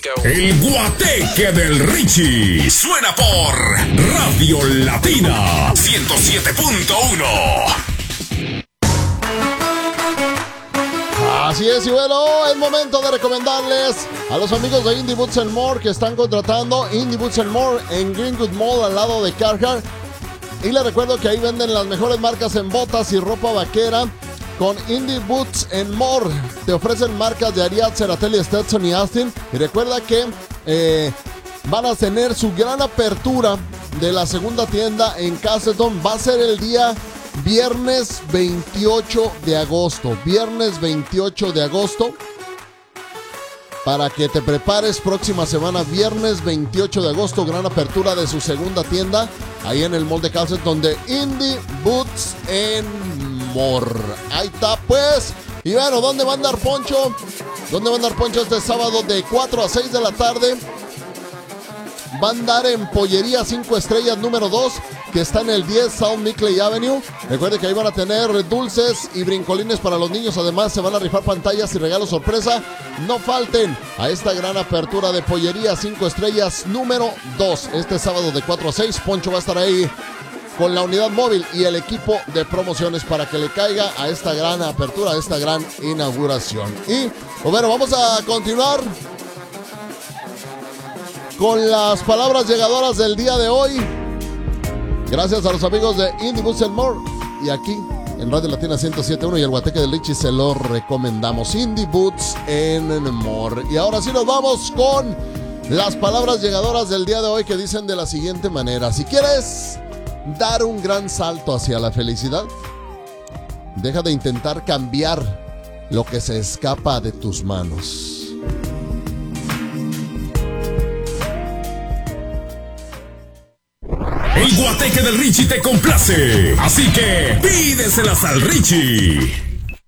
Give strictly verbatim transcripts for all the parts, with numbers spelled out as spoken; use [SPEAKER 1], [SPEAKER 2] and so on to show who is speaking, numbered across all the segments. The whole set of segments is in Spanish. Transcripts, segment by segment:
[SPEAKER 1] El Guateque del Richie suena por Radio Latina ciento siete punto uno.
[SPEAKER 2] Así es, y bueno, es momento de recomendarles a los amigos de Indie Boots and More que están contratando Indie Boots and More en Greenwood Mall al lado de Carhartt. Y les recuerdo que ahí venden las mejores marcas en botas y ropa vaquera. Con Indie Boots and More te ofrecen marcas de Ariat, Ceratelli, Stetson y Austin. Y recuerda que eh, van a tener su gran apertura de la segunda tienda en Castleton. Va a ser el día viernes veintiocho de agosto. Viernes veintiocho de agosto. Para que te prepares próxima semana, viernes veintiocho de agosto, gran apertura de su segunda tienda. Ahí en el mall de Castleton de Indie Boots and More. Ahí está pues. Y bueno, ¿dónde va a andar Poncho? ¿Dónde va a andar Poncho este sábado de cuatro a seis de la tarde? Va a andar en Pollería cinco Estrellas número dos, que está en el diez South Mickley Avenue. Recuerde que ahí van a tener dulces y brincolines para los niños. Además, se van a rifar pantallas y regalos sorpresa. No falten a esta gran apertura de Pollería cinco Estrellas número dos. Este sábado de cuatro a seis, Poncho va a estar ahí con la unidad móvil y el equipo de promociones para que le caiga a esta gran apertura, a esta gran inauguración. Y, bueno, vamos a continuar con las palabras llegadoras del día de hoy. Gracias a los amigos de Indie Boots and More. Y aquí en Radio Latina ciento siete punto uno y el Guateque del Richie se lo recomendamos. Indie Boots and More. Y ahora sí nos vamos con las palabras llegadoras del día de hoy, que dicen de la siguiente manera: si quieres dar un gran salto hacia la felicidad, deja de intentar cambiar lo que se escapa de tus manos.
[SPEAKER 1] El Guateque del Richie te complace, así que pídeselas al Richie.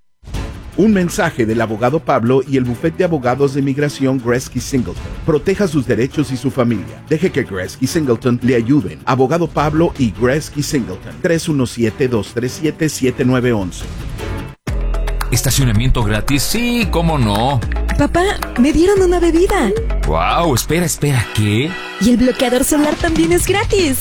[SPEAKER 3] Un mensaje del abogado Pablo y el bufete de abogados de inmigración Gretzky Singleton. Proteja sus derechos y su familia. Deje que Gretzky Singleton le ayuden. Abogado Pablo y Gretzky Singleton. tres uno siete, dos tres siete, siete nueve uno uno.
[SPEAKER 4] ¿Estacionamiento gratis? Sí, ¿cómo no?
[SPEAKER 5] Papá, me dieron una bebida.
[SPEAKER 4] Wow, espera, espera, ¿qué?
[SPEAKER 5] Y el bloqueador solar también es gratis.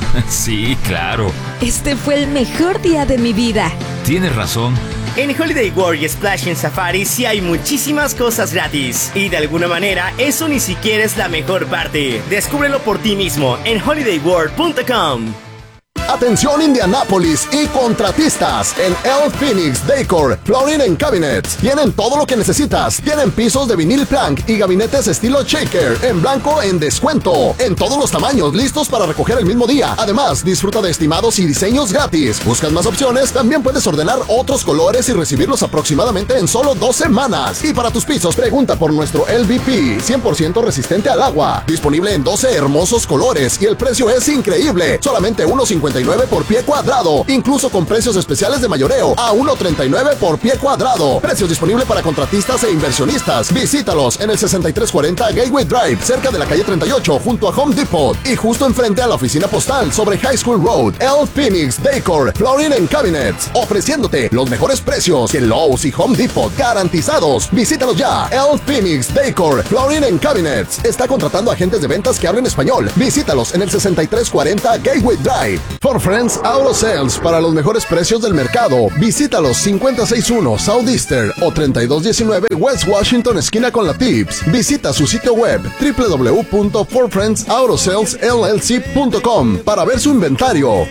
[SPEAKER 4] Sí, claro.
[SPEAKER 5] Este fue el mejor día de mi vida.
[SPEAKER 4] Tienes razón.
[SPEAKER 6] En Holiday World y Splash en Safari sí hay muchísimas cosas gratis. Y de alguna manera, eso ni siquiera es la mejor parte. Descúbrelo por ti mismo en holiday world punto com.
[SPEAKER 2] Atención Indianápolis y contratistas, en El Phoenix Decor Flooring and Cabinets tienen todo lo que necesitas. Tienen pisos de vinil plank y gabinetes estilo shaker en blanco en descuento, en todos los tamaños, listos para recoger el mismo día. Además, disfruta de estimados y diseños gratis. ¿Buscas más opciones? También puedes ordenar otros colores y recibirlos aproximadamente en solo dos semanas. Y para tus pisos, pregunta por nuestro L V P, cien por ciento resistente al agua, disponible en doce hermosos colores y el precio es increíble, solamente uno cincuenta y nueve por pie cuadrado, incluso con precios especiales de mayoreo a uno treinta y nueve por pie cuadrado. Precios disponibles para contratistas e inversionistas. Visítalos en el sesenta y tres cuarenta Gateway Drive, cerca de la calle treinta y ocho, junto a Home Depot, y justo enfrente a la oficina postal sobre High School Road. El Phoenix Decor Flooring and Cabinets, ofreciéndote los mejores precios que Lowe's y Home Depot, garantizados. Visítalos ya. El Phoenix Decor Flooring and Cabinets está contratando agentes de ventas que hablen español. Visítalos en el sesenta y tres cuarenta Gateway Drive. For Friends Auto Sales, para los mejores precios del mercado. Visítalos cincuenta y seis uno Southeastern o treinta y dos diecinueve West Washington, esquina con la Tips. Visita su sitio web doble u doble u doble u punto for friends auto sales l l c punto com para ver su inventario.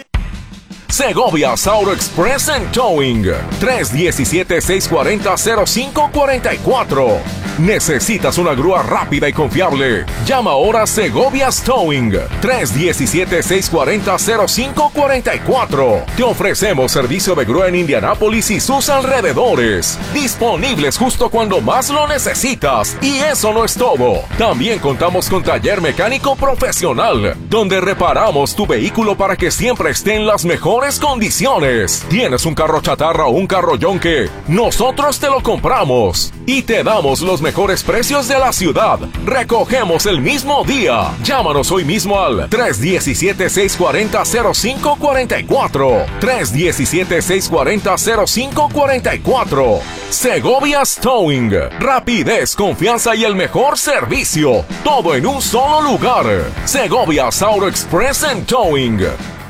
[SPEAKER 7] Segovia's Auto Express and Towing, tres uno siete, seis cuatro cero, cero cinco cuatro cuatro. ¿Necesitas una grúa rápida y confiable? Llama ahora a Segovia's Towing, tres uno siete, seis cuatro cero, cero cinco cuatro cuatro. Te ofrecemos servicio de grúa en Indianápolis y sus alrededores, disponibles justo cuando más lo necesitas. Y eso no es todo. También contamos con taller mecánico profesional, donde reparamos tu vehículo para que siempre esté en las mejores condiciones. ¿Tienes un carro chatarra o un carro yonque? Nosotros te lo compramos y te damos los los mejores precios de la ciudad. Recogemos el mismo día. Llámanos hoy mismo al tres uno siete, seis cuatro cero, cero cinco cuatro cuatro. tres uno siete, seis cuatro cero, cero cinco cuatro cuatro. Segovia's Towing. Rapidez, confianza y el mejor servicio. Todo en un solo lugar. Segovia's Auto Express and Towing.